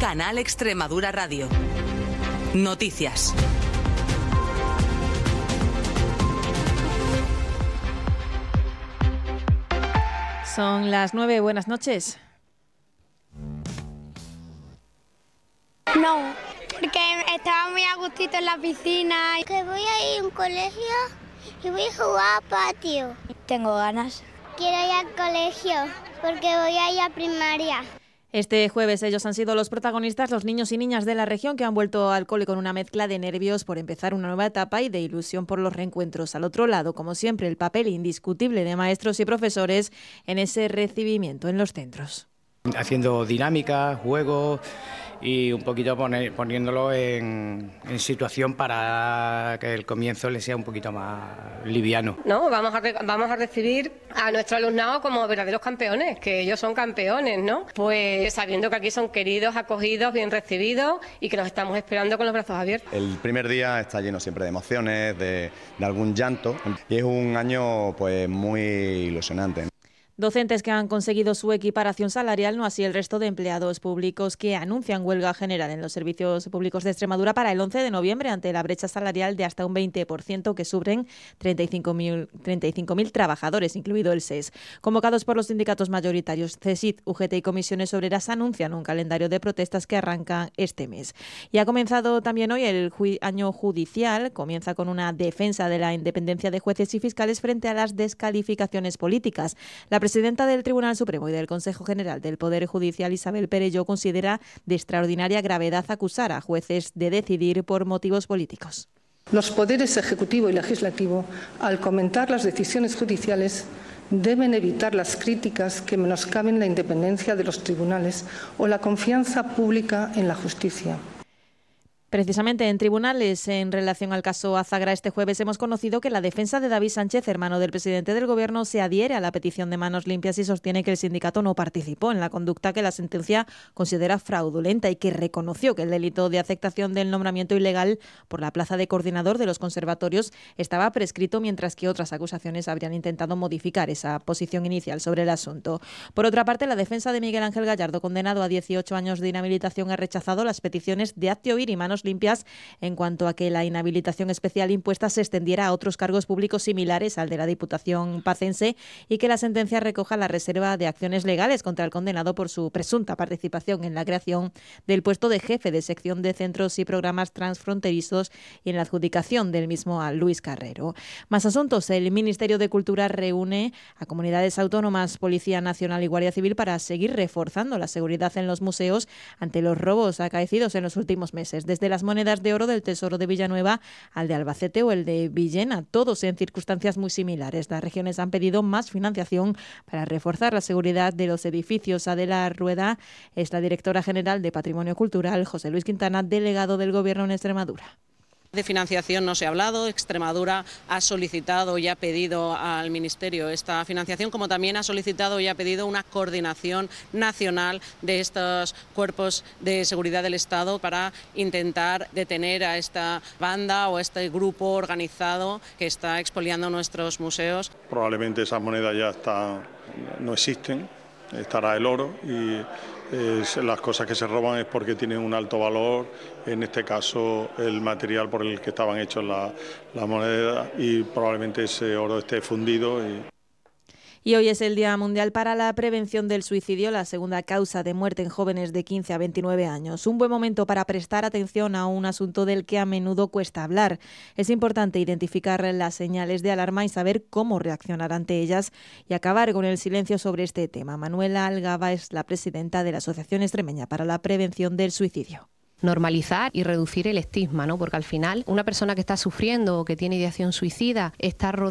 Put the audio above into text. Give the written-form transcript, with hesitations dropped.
Canal Extremadura Radio. Noticias. Son las 9, buenas noches. No, porque estaba muy a gustito en la piscina. Que voy a ir a un colegio y voy a jugar a patio. Tengo ganas. Quiero ir al colegio porque voy a ir a primaria. Este jueves ellos han sido los protagonistas, los niños y niñas de la región que han vuelto al cole con una mezcla de nervios por empezar una nueva etapa y de ilusión por los reencuentros. Al otro lado, como siempre, el papel indiscutible de maestros y profesores en ese recibimiento en los centros. Haciendo dinámicas, juegos y un poquito poniéndolo en situación para que el comienzo le sea un poquito más liviano. No, vamos a recibir a nuestro alumnado como verdaderos campeones, que ellos son campeones, ¿no? Pues sabiendo que aquí son queridos, acogidos, bien recibidos y que los estamos esperando con los brazos abiertos. El primer día está lleno siempre de emociones, de algún llanto, y es un año pues muy ilusionante. Docentes que han conseguido su equiparación salarial, no así el resto de empleados públicos que anuncian huelga general en los servicios públicos de Extremadura para el 11 de noviembre ante la brecha salarial de hasta un 20% que sufren 35.000 trabajadores, incluido el SES. Convocados por los sindicatos mayoritarios CESID, UGT y Comisiones Obreras, anuncian un calendario de protestas que arranca este mes. Y ha comenzado también hoy el año judicial. Comienza con una defensa de la independencia de jueces y fiscales frente a las descalificaciones políticas. La presidenta del Tribunal Supremo y del Consejo General del Poder Judicial, Isabel Perelló, considera de extraordinaria gravedad acusar a jueces de decidir por motivos políticos. Los poderes ejecutivo y legislativo, al comentar las decisiones judiciales, deben evitar las críticas que menoscaben la independencia de los tribunales o la confianza pública en la justicia. Precisamente en tribunales, en relación al caso Azagra, este jueves hemos conocido que la defensa de David Sánchez, hermano del presidente del Gobierno, se adhiere a la petición de manos limpias y sostiene que el sindicato no participó en la conducta que la sentencia considera fraudulenta y que reconoció que el delito de aceptación del nombramiento ilegal por la plaza de coordinador de los conservatorios estaba prescrito, mientras que otras acusaciones habrían intentado modificar esa posición inicial sobre el asunto. Por otra parte, la defensa de Miguel Ángel Gallardo, condenado a 18 años de inhabilitación, ha rechazado las peticiones de hazte oír y manos limpias en cuanto a que la inhabilitación especial impuesta se extendiera a otros cargos públicos similares al de la Diputación pacense y que la sentencia recoja la reserva de acciones legales contra el condenado por su presunta participación en la creación del puesto de jefe de sección de centros y programas transfronterizos y en la adjudicación del mismo a Luis Carrero. Más asuntos. El Ministerio de Cultura reúne a comunidades autónomas, Policía Nacional y Guardia Civil para seguir reforzando la seguridad en los museos ante los robos acaecidos en los últimos meses. Desde las monedas de oro del Tesoro de Villanueva al de Albacete o el de Villena, todos en circunstancias muy similares. Las regiones han pedido más financiación para reforzar la seguridad de los edificios. Adela Rueda es la directora general de Patrimonio Cultural. José Luis Quintana, delegado del Gobierno en Extremadura. De financiación no se ha hablado. Extremadura ha solicitado y ha pedido al Ministerio esta financiación, como también ha solicitado y ha pedido una coordinación nacional de estos cuerpos de seguridad del Estado para intentar detener a esta banda o a este grupo organizado que está expoliando nuestros museos. Probablemente esas monedas ya no existen, estará el oro y las cosas que se roban es porque tienen un alto valor, en este caso el material por el que estaban hechos las monedas, y probablemente ese oro esté fundido. Y hoy es el Día Mundial para la Prevención del Suicidio, la segunda causa de muerte en jóvenes de 15 a 29 años. Un buen momento para prestar atención a un asunto del que a menudo cuesta hablar. Es importante identificar las señales de alarma y saber cómo reaccionar ante ellas y acabar con el silencio sobre este tema. Manuela Algaba es la presidenta de la Asociación Extremeña para la Prevención del Suicidio. Normalizar y reducir el estigma, ¿no? Porque al final una persona que está sufriendo o que tiene ideación suicida está rodeada